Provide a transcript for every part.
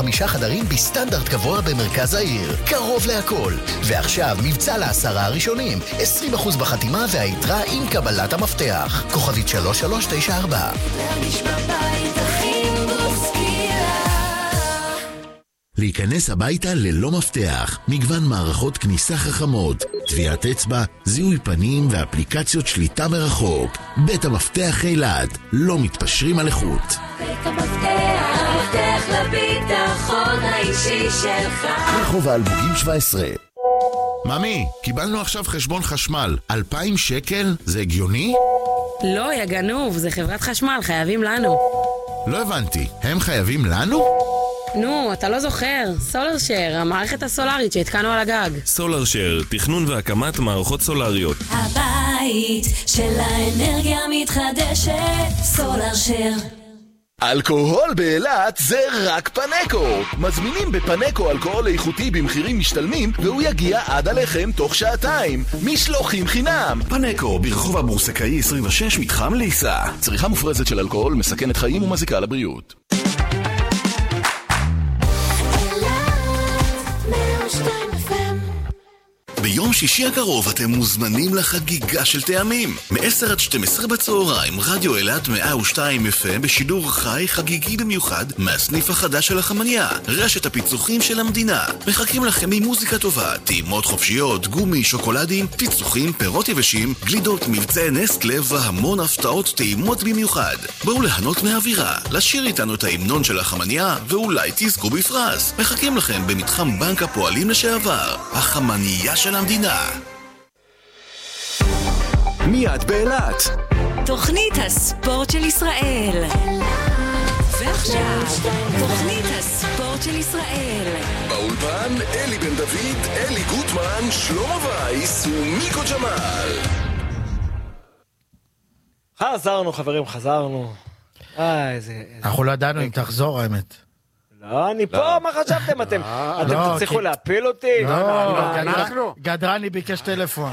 5 חדרים בסטנדרט גבוה במרכז העיר. קרוב להכל. ועכשיו מבצע ל10 הראשונים. 20% בחתימה והיתרה עם קבלת המפתח. כוכבית 3394. להרגיש בבית הכי בוסקילה. להיכנס הביתה ללא מפתח, מגוון מערכות כניסה חכמות, טביעת אצבע, זיהוי פנים ואפליקציות שליטה מרחוק. בית המפתח אילת, לא מתפשרים על איכות. בית המפתח, המפתח לביטחון האישי שלך. רחוב האלמוגים 17. ממי, קיבלנו עכשיו חשבון חשמל, 2,000 שקל? זה הגיוני? לא, יא גנוב, זה חברת חשמל, חייבים לנו. לא הבנתי, הם חייבים לנו? נו, אתה לא זוכר, סולר שייר, המערכת הסולרית שהתקנו על הגג. סולר שייר, תכנון והקמת מערכות סולריות. הבית של האנרגיה מתחדשת, סולר שייר. אלכוהול באילת זה רק פנקו. מזמינים בפנקו אלכוהול איכותי במחירים משתלמים, והוא יגיע עד עליכם תוך שעתיים. משלוחים חינם. פנקו, ברחוב הבורסקאי 26, מתחם ליסה. צריכה מופרזת של אלכוהול מסכנת חיים ומזיקה לבריאות. ביום שישי הקרוב אתם מוזמנים לחגיגה של טעמים. מ-10 עד 12 בצהריים, רדיו אילת 102 FM בשידור חי חגיגי במיוחד מהסניף החדש של החמניה, רשת הפיצוחים של המדינה. מחכים לכם ממוזיקה טובה, טעימות חופשיות, גומי, שוקולדים, פיצוחים, פירות יבשים, גלידות, מבצעי נסטלה והמון הפתעות טעימות במיוחד. בואו ליהנות מהאווירה, לשיר איתנו את ההמנון של החמניה ואולי תזכו בפרס. מחכים לכם במתחם בנק הפועלים לשעבר, החמניה של המדינה. מיד באילת, תוכנית הספורט של ישראל. ועכשיו, תוכנית הספורט של ישראל. באולפן אלי בן דוד, אלי גוטמן, שלמה וייס ומיקו ג'מאל. חזרנו חברים, חזרנו. אנחנו לא ידענו אם תחזור האמת. לא, אני פה, מה חשבתם? אתם תצליחו להפיל אותי? לא, גדרני ביקש טלפון.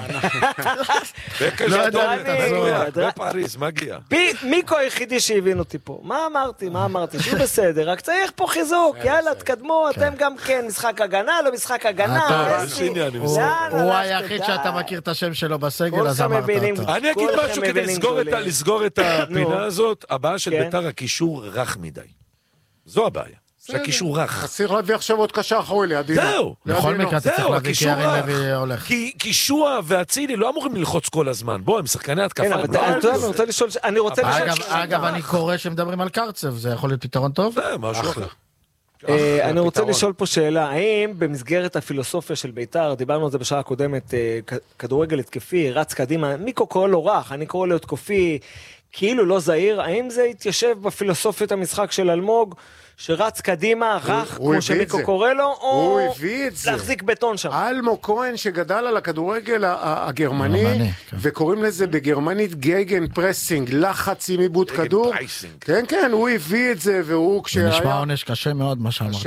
לא ידענו, בפריז, מגיע. מיקו היחידי שהבין אותי פה. מה אמרתי? שהוא בסדר, רק צריך פה חיזוק, יאללה, תקדמו, אתם גם כן, משחק הגנה, לא משחק הגנה. הוא היחיד שאתה מכיר את השם שלו בסגל, אז אמרת אותו. אני אגיד משהו כדי לסגור את הפינה הזאת, הבעיה של ביתר הקישור רך מדי. זו הבעיה. שהקישור רך. אסיר להביא עכשיו עוד קשר אחורי לידי. זהו. בכל מקרה אתה צריך להביא כי ירין לוי הולך. כי שועה והצילי לא אמורים ללחוץ כל הזמן. בוא, הם שחקני התקפה. אני רוצה לשאול... אגב, אני קורא שמדברים על קרצב, זה יכול להיות פתרון טוב? זה משהו אחר. אני רוצה לשאול פה שאלה, האם במסגרת הפילוסופיה של ביתר, דיברנו על זה בשעה הקודמת, כדורגל התקפי, רץ קדימה, מיקו קורא לו רך, אני קורא לו התקפי, כאילו לא זהיר, האם זה יתיישב בפילוסופיית המשחק של אלמוג, שרץ קדימה, רך, כמו שמיקו קורא לו, או להחזיק בטון שם? אלמוג כהן שגדל על הכדורגל הגרמני, וקוראים לזה בגרמנית גייגן פרסינג, לחץ עם עיבוד כדור. כן, הוא הביא את זה, והוא זה נשמע עונש קשה מאוד מה שאמרת.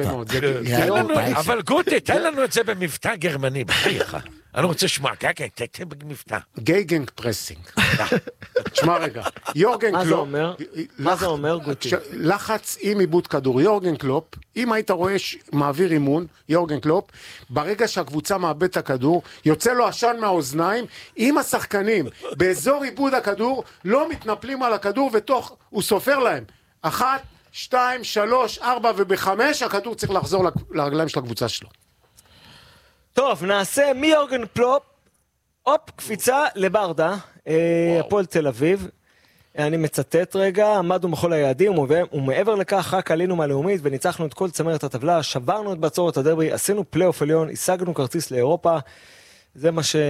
אבל גוטה, תן לנו את זה במבטא גרמני, בחייך. אני רוצה לשמוע, תן במבטא. גייגן פרסינג. תשמע רגע, יורגן קלופ. מה זה אומר, גוטי? לחץ עם עיבוד כדור. יורגן קלופ, אם היית רואה מעביר אימון, יורגן קלופ, ברגע שהקבוצה מאבד את הכדור, יוצא לו עשן מהאוזניים, אם השחקנים באזור עיבוד הכדור לא מתנפלים על הכדור ותוך, הוא סופר להם. 1, 2, 3, 4 וב5, הכדור צריך לחזור לרגליים של הקבוצה שלו. טוב, נעשה מיורגן קלופ, קפיצה לברדה, הפועל תל אביב. אני מצטט רגע, עמדנו בכל היעדים, ומעבר לכך רק עלינו מהלאומית וניצחנו את כל צמרת הטבלה, שברנו את בצורת הדרבי, עשינו פלייאוף עליון, השגנו כרטיס לאירופה, זה מה ש...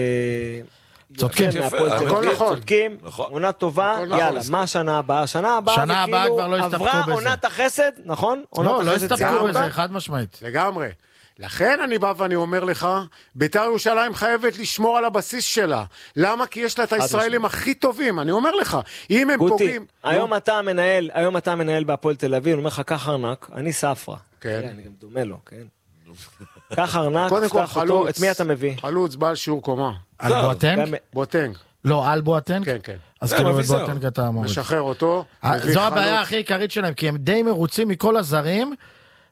צודקים, צודקים, עונה טובה, יאללה, מה השנה הבאה? השנה הבאה כבר לא הסתפקו בזה. עברה עונת החסד, נכון? לא הסתפקו בזה, חד משמעית. לגמרי. לכן אני בא ואני אומר לך, בית"ר ירושלים חייבת לשמור על הבסיס שלה. למה? כי יש לה את הישראלים הכי טובים. אני אומר לך, אם הם פוגעים... היום אתה מנהל בהפועל תל אביב, אני אומר לך, קח ארנק, אני ספרה. כן. אני גם דומה לו, כן. קח ארנק, קח אותו, את מי אתה מביא? חלוץ, בעל שיעור קומה. על בואטנג? בואטנג. לא, על בואטנג? כן, כן. אז כאילו בואטנג אתה מוריד. משחרר אותו. זו הבעיה הכי עיקרית שלהם, כי הם די מרוצים מכל הזרים,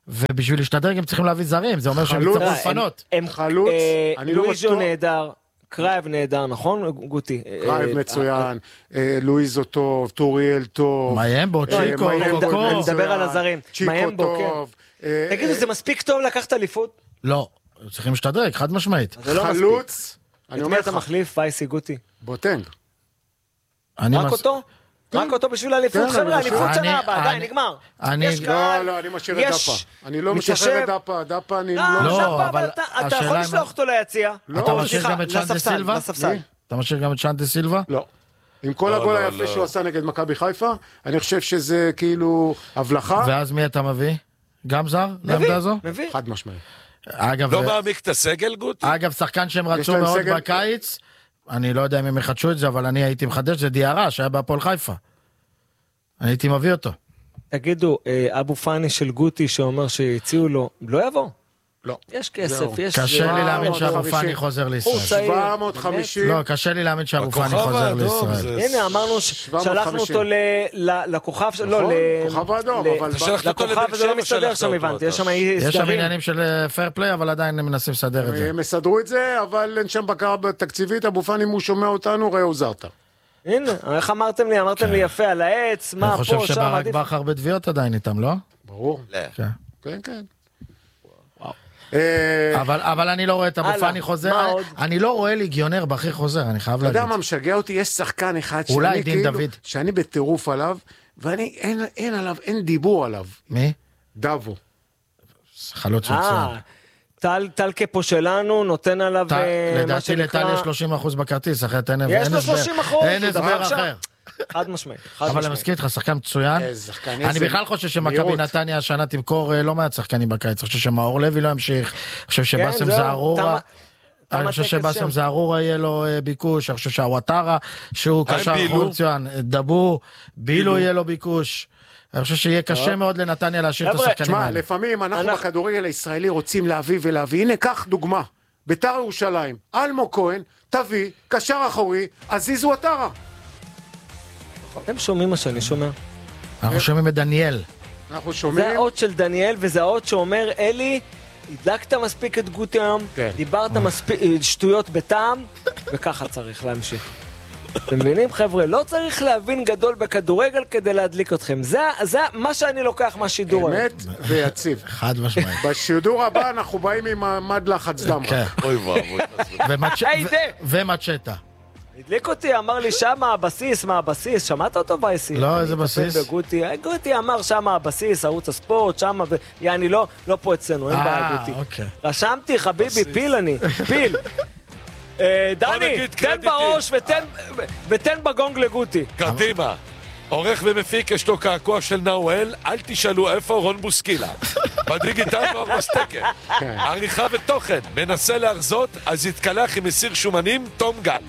ובשביל להשתדרג הם צריכים להביא זרים, זה אומר שהם יצטרכו לפנות. הם חלוץ, לואיז'ו נהדר, קרייב נהדר, נכון גותי? קרייב מצוין, לואיזו טוב, טוריאל טוב. מיימבו, צ'יקו, קוקו. אני מדבר על הזרים. צ'יקו טוב. תגידו, זה מספיק טוב לקחת אליפות? לא, צריכים להשתדרג, חד משמעית. חלוץ, אני אומר לך. אתה מחליף, וייסי גוטי. בוטנג. רק אותו? רק אותו בשביל האליפות, חבר'ה, האליפות שנה הבאה, די, נגמר. לא, אני משאיר את דפה. אני לא משחרר את דפה, דפה אני לא... אבל אתה יכול לשלוח אותו ליציאה. אתה משאיר גם את שאנטה סילבה? אתה משאיר גם את שאנטה סילבה? לא. עם כל הגול היפה שהוא עשה נגד מכבי חיפה, אני חושב שזה כאילו הבלחה. ואז מי אתה מביא? גם זר? לעמדה הזו? מביא. חד משמעית. לא מעמיק את הסגל, גוטי? אגב, שחקן שהם רצו מאוד בקיץ, אני לא יודע אם הם יחדשו את זה, אבל אני הייתי מחדש, זה דיארה שהיה בהפועל חיפה. אני הייתי מביא אותו. תגידו, אבו פאני של גוטי שאומר שהציעו לו, לא יבוא? לא. יש כסף, יש... קשה לי להאמין שאבו פאני חוזר לישראל. 750. לא, קשה לי להאמין שאבו פאני חוזר לישראל. הנה, אמרנו שלחנו אותו לכוכב, לא, לכוכב האדום, אבל... לכוכב וזה לא מסתדר שם, הבנתי. יש שם עניינים של פייר פליי, אבל עדיין הם מנסים לסדר את זה. הם מסדרו את זה, אבל אין שם בקרה בתקציבית, אבו פאני, אם הוא שומע אותנו, ראו זרתה. הנה, איך אמרתם לי יפה על העץ, מה פה, שם... אני חושב שברק בכר בתביעות עדיין איתם, לא? ברור. כן, כן. אבל אני לא רואה את אבו פאני חוזר, אני לא רואה ליגיונר בכיר חוזר, אני חייב להגיד. אתה יודע מה משגע אותי? יש שחקן אחד שאני בטירוף עליו, ואני אין עליו, אין דיבור עליו. מי? דאבו. חלוץ מצוין. טל קפו שלנו נותן עליו מה לדעתי שנקרא... לטל יש 30% בכרטיס, אחרת יש לו 30%, אין הסבר אחר. חד משמעית. אבל אני מסכים איתך, שחקן מצוין. אני בכלל חושב שמכבי נתניה השנה תמכור לא מעט שחקנים בקיץ. אני חושב שמאור לוי לא ימשיך. אני חושב שבאסם זערורה... אני חושב שבאסם זערורה יהיה לו ביקוש. אני חושב שהוואטרה, שהוא קשר מצוין, דבור, בילו יהיה לו ביקוש. אני חושב שיהיה קשה מאוד לנתניה להשאיר את השחקנים האלה. לפעמים אנחנו בכדורגל הישראלי רוצים להביא ולהביא. הנה, קח דוגמה. בית"ר ירושלים, אלמו כהן, תביא, קשר אחורי, עזיז וואטרה. אתם שומעים מה שאני שומע? אנחנו שומעים את דניאל. אנחנו שומעים... זה האות של דניאל, וזה האות שאומר, אלי, הדלקת מספיק את גוטי היום, דיברת מספיק שטויות בטעם, וככה צריך להמשיך. אתם מבינים, חבר'ה? לא צריך להבין גדול בכדורגל כדי להדליק אתכם. זה מה שאני לוקח מהשידור. אמת ויציב. חד משמעית. בשידור הבא אנחנו באים עם מד לחץ דם. אוי ואבוי. ומצ'טה. הדליק אותי, אמר לי שמה הבסיס, מה הבסיס? שמעת אותו וייסי? לא, איזה בסיס? גוטי אמר שמה הבסיס, ערוץ הספורט, שמה, יעני לא פה אצלנו, אין בעיה גוטי. רשמתי, חביבי, פיל אני, פיל. דני, תן בראש ותן בגונג לגותי. קדימה. עורך ומפיק יש לו קעקוע של נאואל, אל תשאלו איפה רון בוסקילה. בדיגיטל כבר מסתקר. עריכה ותוכן, מנסה להרזות, אז יתקלח עם מסיר שומנים, תום גל.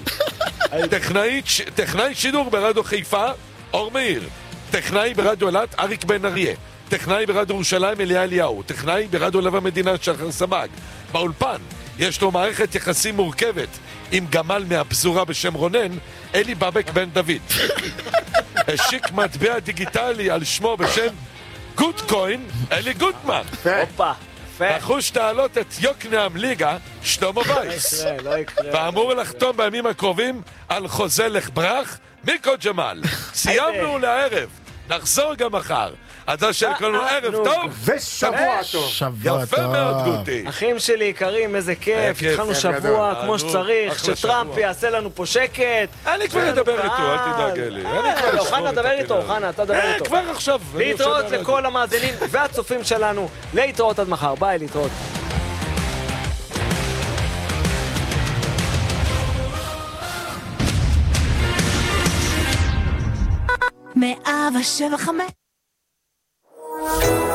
טכנאי שידור ברדיו חיפה, אור מאיר. טכנאי ברדיו אלת, אריק בן אריה. טכנאי ברדיו ירושלים, אליה אליהו. טכנאי ברדיו לב המדינה, שחר סבג. באולפן, יש לו מערכת יחסים מורכבת עם גמל מהפזורה בשם רונן, אלי בבק בן דוד. השיק מטבע דיגיטלי על שמו בשם גוטקוין, אלי גוטמן. הופה, יפה. לחוש תעלות את יוקנעם ליגה, שלמה וייס. לא יקרה. ואמור לחתום בימים הקרובים על חוזה לחברח, מיקו ג'מאל. סיימנו לערב, נחזור גם מחר. עד אשר כולנו ערב טוב ושבוע טוב. יפה מאוד גוטי. אחים שלי יקרים, איזה כיף. התחלנו שבוע כמו שצריך, שטראמפ יעשה לנו פה שקט. אני כבר אדבר איתו, אל תדאג אלי. אוחנה, דבר איתו, אוחנה, אתה דבר איתו. כבר עכשיו. להתראות לכל המאזינים והצופים שלנו. להתראות עד מחר, ביי, להתראות. 107.5